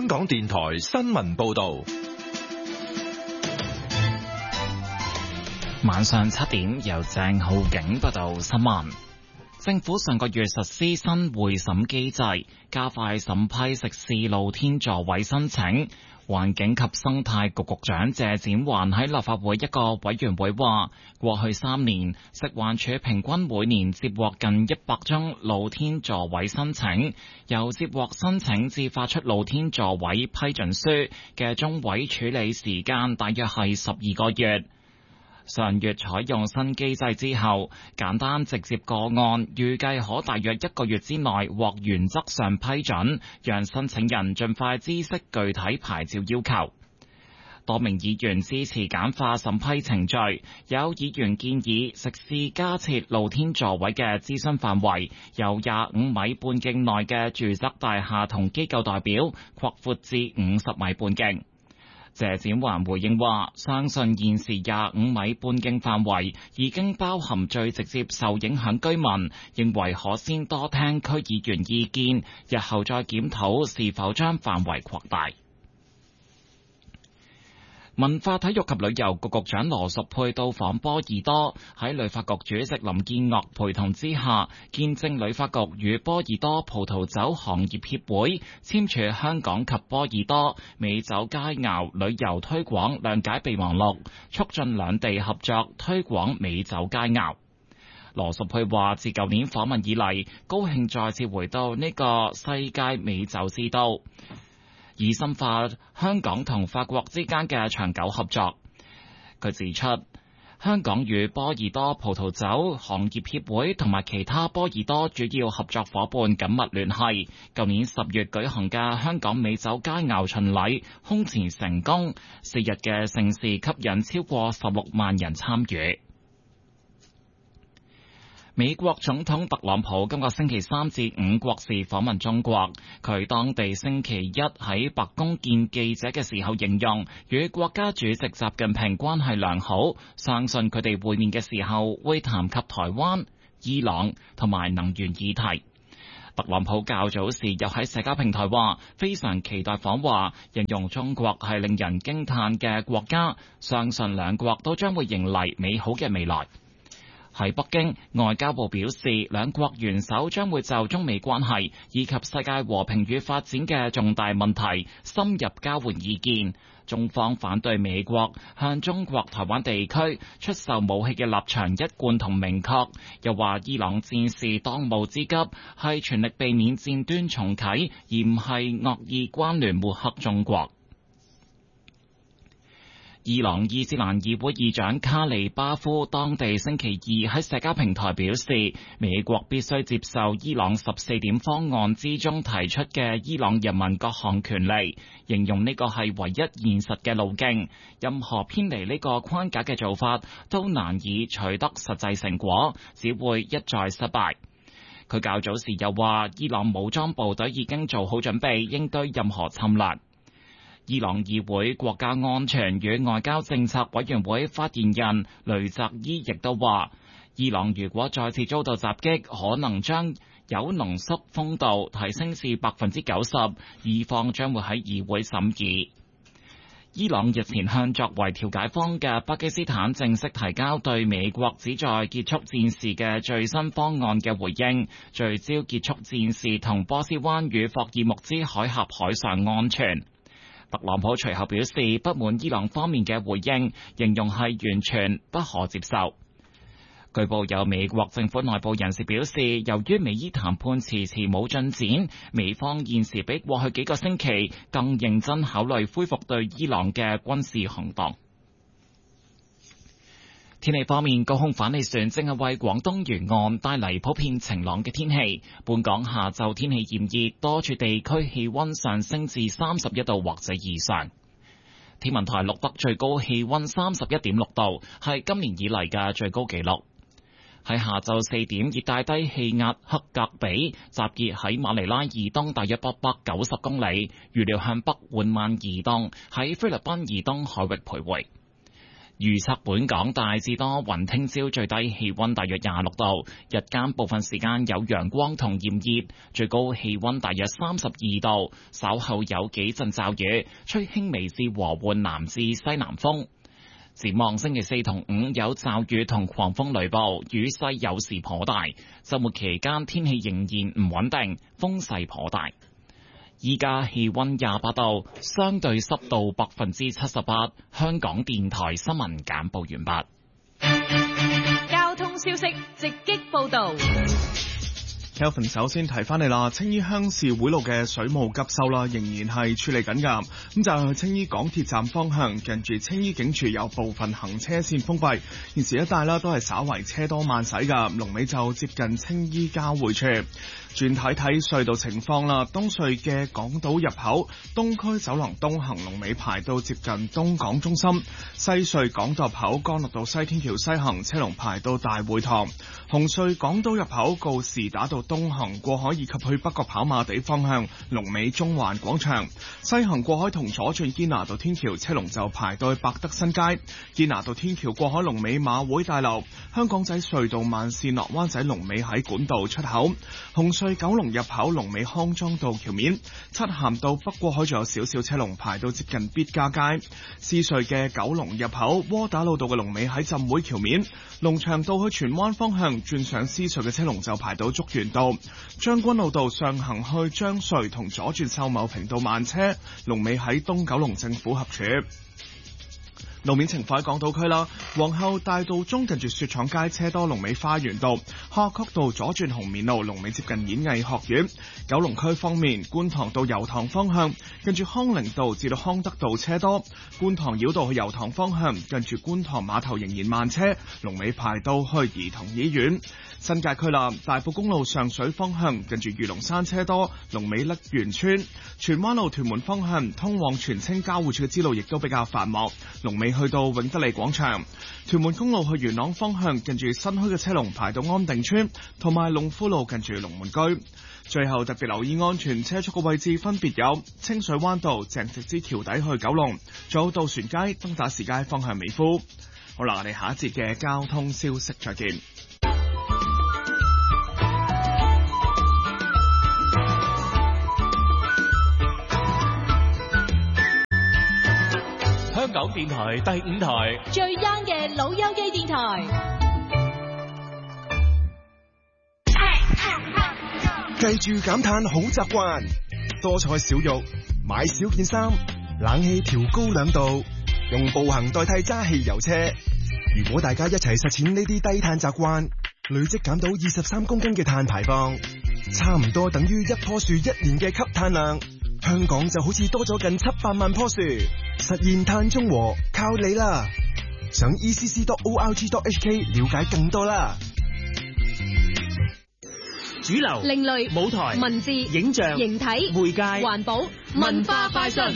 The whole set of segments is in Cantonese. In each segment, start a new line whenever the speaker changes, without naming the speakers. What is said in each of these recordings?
港電台新聞報道。
晚上7點，由鄭浩景報道新聞。政府上個月實施新會審機制，加快審批食肆露天座位申請。環境及生態局局長謝展寰喺立法會一個委員會話，過去3年，食環署平均每年接獲近100宗露天座位申請，由接獲申請至發出露天座位批准書嘅中位處理時間大約係12個月。上月採用新機制之後，簡單直接個案預計可大約1個月之內獲原則上批准，讓申請人盡快知悉具體牌照要求。多名議員支持簡化審批程序，有議員建議食肆加設露天座位嘅諮詢範圍由25米半徑內嘅住宅大廈同機構代表擴闊至50米半徑。謝展寰回應話，相信現時25米半徑範圍已經包含最直接受影響居民，認為可先多聽區議員意見，日後再檢討是否將範圍擴大。文化體育及旅遊局局長羅淑佩到訪波爾多，喺旅發局主席林建岳陪同之下，見證旅發局與波爾多葡萄酒行業協會簽署香港及波爾多美酒佳肴旅遊推廣諒解備忘錄，促進兩地合作推廣美酒佳肴。羅淑佩話：自舊年訪問以嚟，高興再次回到呢個世界美酒之都，以深化香港同法國之間嘅長久合作。佢指出，香港與波爾多葡萄酒行業協會同埋其他波爾多主要合作伙伴緊密聯繫。舊年10月舉行嘅香港美酒佳肴巡禮空前成功，4日嘅盛事吸引超過16萬人參與。美國總統特朗普今個星期3至5國事訪問中國，佢當地星期一喺白宮見記者嘅時候形容，與國家主席習近平關係良好，相信佢哋會面嘅時候會談及台灣、伊朗同埋能源議題。特朗普較早時又喺社交平台話，非常期待訪華，形容中國係令人驚嘆嘅國家，相信兩國都將會迎嚟美好嘅未來。喺北京，外交部表示，兩國元首將會就中美關係以及世界和平與發展嘅重大問題深入交換意見。中方反對美國向中國台灣地區出售武器嘅立場一貫同明確，又話伊朗戰事當務之急係全力避免戰端重啟，而唔係惡意關聯抹黑中國。伊朗伊斯蘭議會議長卡利巴夫當地星期二喺社交平台表示，美國必須接受伊朗14點方案之中提出嘅伊朗人民各項權利，形容呢個係唯一現實嘅路徑，任何偏離呢個框架嘅做法都難以取得實際成果，只會一再失敗。佢較早時又話，伊朗武裝部隊已經做好準備應對任何侵略。伊朗議會國家安全與外交政策委員會發言人雷澤伊亦都話，伊朗如果再次遭到襲擊，可能將鈾濃縮豐度提升至90%，伊方將會喺議會審議。伊朗日前向作為調解方嘅巴基斯坦正式提交對美國旨在結束戰事嘅最新方案嘅回應，聚焦結束戰事同波斯灣與霍爾木茲海峽海上安全。特朗普隨後表示不滿伊朗方面嘅回應，形容係完全不可接受。據報有美國政府內部人士表示，由於美伊談判遲遲冇進展，美方現時比過去幾個星期更認真考慮恢復對伊朗嘅軍事行動。天氣方面，高空反氣旋正係為廣東沿岸帶嚟普遍晴朗嘅天氣。本港下晝天氣炎熱，多處地區氣溫上升至31度或者以上。天文台錄得最高氣溫31.6度，係今年以嚟嘅最高紀錄。喺下晝4點，熱帶低氣壓克格比集結喺馬尼拉以東大約890公里，預料向北緩慢移動，喺菲律賓以東海域徘徊。 預測本港大致多雲，聽朝最低氣溫大約26度，日間部分時間有陽光同炎熱，最高氣溫大約32度，稍後有幾陣驟雨，吹輕微至和緩南至西南風。展望星期四同五有驟雨同狂風雷暴，雨勢有時頗大。週末期間天氣仍然唔穩定，風勢頗大。依家氣溫28度，相對濕度78%。香港電台新聞簡報完畢。
交通消息直擊報道。
Kelvin 首先提翻你啦，青衣鄉事會路嘅水務急修啦，仍然係處理緊㗎。咁就係去青衣港鐵站方向，近住青衣警署有部分行車線封閉，現時一帶啦都係稍為車多慢駛㗎。龍尾就接近青衣交匯處。轉睇睇隧道情況啦，東隧嘅港島入口東區走廊東行龍尾排到接近東港中心，西隧港島入口干諾道西天橋西行車龍排到大會堂，紅隧港島入口告士打道東行過海以及去北角跑馬地方向龍尾中環廣場，西行過海同左轉堅拿道天橋車龍就排到去百德新街，堅拿道天橋過海龍尾馬會大樓，香港仔隧道慢線落灣仔龍尾喺管道出口，紅隧九龍入口龍尾康莊道橋面，漆咸道北過海仲有少少車龍排到接近必嘉街，獅隧嘅九龍入口窩打老道嘅龍尾喺浸會橋面，龍翔道去荃灣方向轉上獅隧嘅車龍就排到竹園道，將軍澳道上行去將隧同左轉秀茂坪道慢車，龍尾喺東九龍政府合署。路面情況喺港島區啦，皇后大道中近住雪廠街車多，龍尾花園道，夏慤道左轉紅棉路龍尾接近演藝學院。九龍區方面，觀塘道油塘方向近住康寧道至到康德道車多，觀塘繞道去油塘方向近住觀塘碼頭仍然慢車，龍尾排到去兒童醫院。新界區啦，大埔公路上水方向近住魚龍山車多，龍尾瀝源村。荃灣路屯門方向通往荃青交匯處嘅支路亦都比較繁忙，龍尾去到永德利廣場。屯門公路去元朗方向近住新墟嘅車龍排到安定村，同埋龍富路近住龍門居。最後特別留意安全車速嘅位置分別有清水灣道鄭直之橋底去九龍，仲有渡船街登打士街方向美孚。好啦，我哋下一節嘅交通消息再見。
香港電台第5台
最 young 嘅老友記電台，
記住減碳好習慣，多菜少肉，買少件衫，冷氣調高2度，用步行代替揸汽油車。如果大家一齊實踐呢啲低碳習慣，累積減到23公斤嘅碳排放，差唔多等於一棵樹1年嘅吸碳量。香港就好似多咗近700萬棵樹，實現碳中和靠你啦！上 ECC.org.hk 了解更多啦。
主流、
另類、
舞台、
文字、
影像、
形體、
媒介、
環保、文化快訊。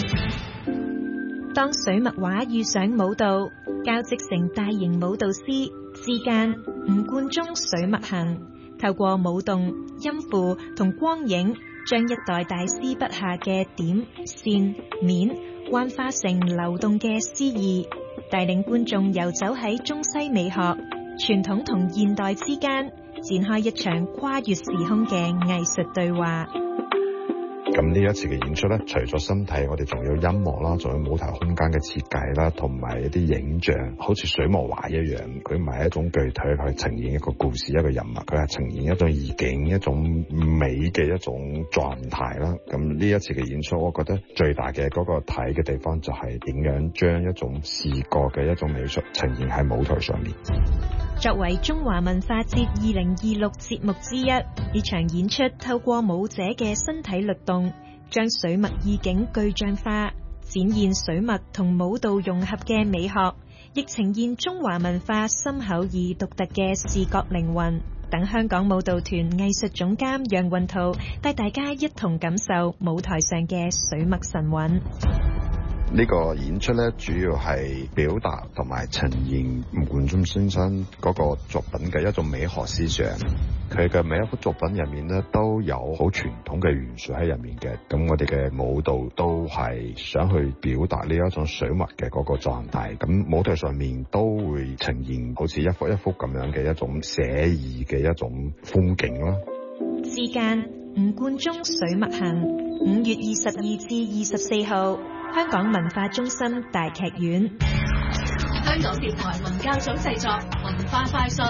當水墨畫遇上舞蹈，交織成大型舞蹈詩之間，吳冠中水墨行，透過舞動、音符同光影，將一代大師筆下嘅點、線、面幻化成流動嘅詩意，帶領觀眾遊走喺中西美學、傳統同現代之間，展開一場跨越時空嘅藝術對話。
咁呢一次嘅演出咧，除咗身體，我哋仲有音樂啦，仲有舞台空間嘅設計啦，同埋一啲影像，好似水墨畫一樣。佢唔係一種具體去呈現一個故事、一個人物，佢係呈現一種意境、一種美嘅一種狀態啦。咁呢一次嘅演出，我覺得最大嘅嗰個睇嘅地方就係點樣將一種視覺嘅一種美術呈現喺舞台上面。
作為中華文化節2026節目之一，呢場演出透過舞者嘅身體律動，將水墨意境具象化，展現水墨同舞蹈融合嘅美學，亦呈現中華文化深厚而獨特嘅視覺靈魂。等香港舞蹈團藝術總監楊雲圖帶大家一同感受舞台上嘅水墨神韻。
呢個演出咧，主要係表達同埋呈現吳冠中先生嗰個作品嘅一種美學思想。佢嘅每一幅作品入面咧，都有好傳統嘅元素喺入面嘅。咁我哋嘅舞蹈都係想去表達呢一種水墨嘅嗰個狀態。咁舞台上面都會呈現好似一幅一幅咁樣嘅一種寫意嘅一種風景啦。
之間吳冠中水墨行，5月22至24號，香港文化中心大劇院。
香港電台文教組製作，文化快訊。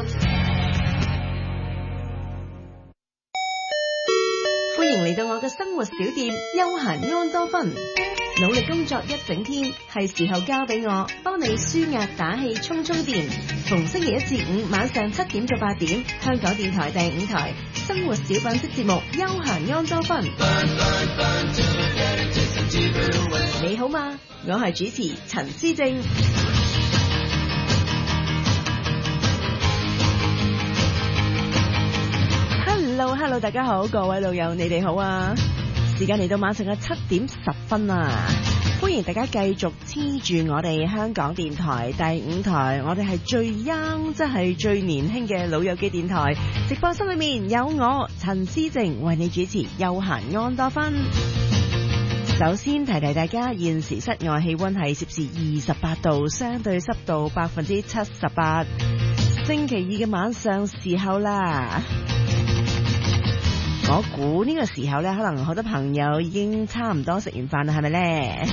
歡迎嚟到我嘅生活小店休閒安多芬。努力工作一整天，係時候交俾我幫你舒壓打氣充電。逢星期1至5晚上7點到8點，香港電台第5台生活小品式節目休閒安多芬。你好嗎？我係主持陳思正。Hello， 大家好，各位老友，你哋好啊！時間嚟到晚上嘅7點10分啊！歡迎大家繼續黐住我哋香港電台第5台，我哋係最 young， 即係最年輕嘅老友記電台。直播室裏面有我陳思靜為你主持休閒安多芬。首先提提大家，現時室外氣溫係攝氏28度，相對濕度78%。星期2嘅晚上時候啦。我估呢個時候呢，可能好多朋友已經差唔多食完飯啦，係咪呢？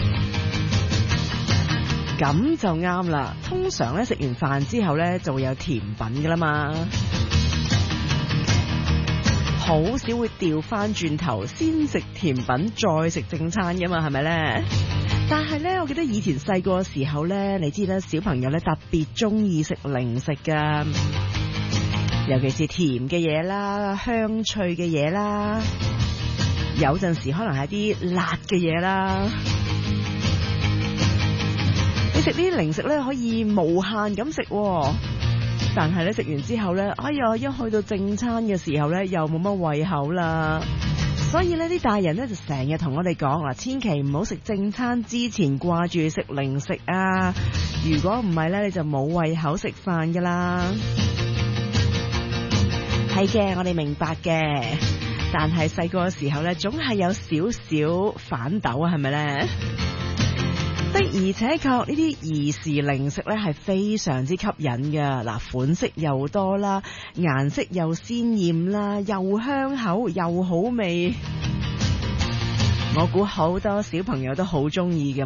咁就啱啦。通常呢，食完飯之後呢，就會有甜品噶啦嘛，好少會掉翻轉頭先食甜品再食正餐噶嘛，係咪呢？但係呢，我記得以前細個嘅時候呢，你知啦，小朋友呢特別中意食零食噶。尤其是甜嘅嘢啦，香脆嘅嘢啦，有陣時可能係啲辣嘅嘢啦。你食呢啲零食咧，可以無限咁食，但係咧食完之後咧，哎呀，一去到正餐嘅時候咧，又冇乜胃口啦。所以呢啲大人咧就成日同我哋講嗱，千祈唔好食正餐之前掛住食零食啊！如果唔係咧，你就冇胃口食飯噶啦。係嘅，我哋明白嘅，但係細個嘅時候咧，總係有少少反斗啊，係咪咧？的而且確呢啲兒時零食咧係非常之吸引嘅，嗱，款式又多啦，顏色又鮮豔啦，又香口又好味，我估好多小朋友都好中意嘅。